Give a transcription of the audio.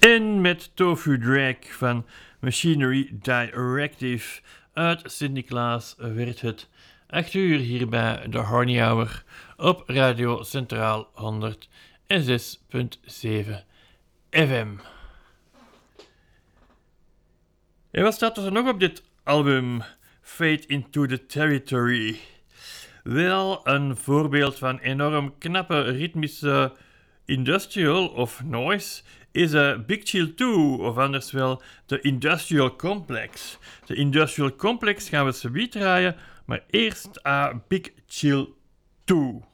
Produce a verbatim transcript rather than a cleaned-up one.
En met Tofu Drag van Machinery Directive uit Sint-Niklaas werd het acht uur hier bij de Horny Hour op Radio Centraal honderdzes komma zeven F M. En wat staat er nog op dit album Fade into the Territory? Wel een voorbeeld van enorm knappe ritmische industrial of noise is a Big Chill twee, of anders wel de Industrial Complex. De Industrial Complex gaan we zometeen draaien, maar eerst a Big Chill twee.